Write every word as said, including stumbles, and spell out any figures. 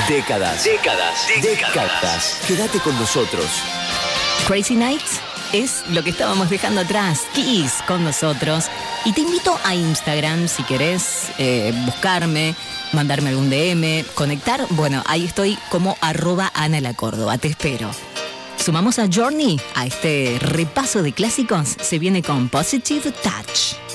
Décadas. Décadas. Décadas. Quédate con nosotros. Crazy Nights es lo que estábamos dejando atrás. Kiss con nosotros. Y te invito a Instagram si querés eh, buscarme, mandarme algún D M, conectar. Bueno, ahí estoy como arroba Ana la Córdoba. Te espero. Sumamos a Journey a este repaso de clásicos. Se viene con Positive Touch.